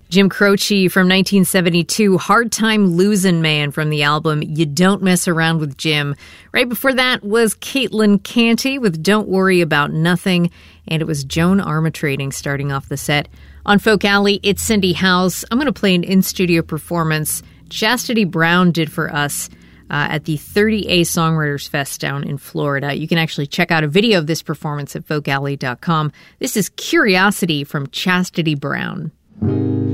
Jim Croce from 1972, Hard Time Losing Man from the album You Don't Mess Around with Jim. Right before that was Caitlin Canty with Don't Worry About Nothing, and it was Joan Armatrading starting off the set. On Folk Alley, it's Cindy House. I'm going to play an in-studio performance Chastity Brown did for us at the 30A Songwriters Fest down in Florida. You can actually check out a video of this performance at folkalley.com. This is Curiosity from Chastity Brown.